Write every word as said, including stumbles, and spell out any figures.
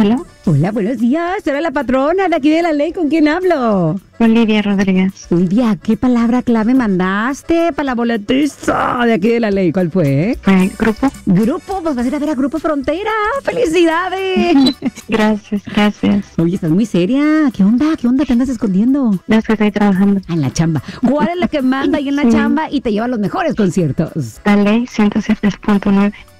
Hello. Hola, buenos días. Era la patrona de aquí de la ley. ¿Con quién hablo? Olivia Rodríguez. Olivia, ¿qué palabra clave mandaste para la boletiza de aquí de la ley? ¿Cuál fue? Eh, ¿Grupo? Grupo, pues vas a ir a ver a Grupo Frontera. ¡Felicidades! Gracias, gracias. Oye, estás muy seria. ¿Qué onda? ¿Qué onda? ¿Te andas escondiendo? No es que estoy trabajando. Ah, en la chamba. ¿Cuál es la que manda ahí en la Sí. chamba y te lleva a los mejores conciertos? La ley ciento siete punto nueve.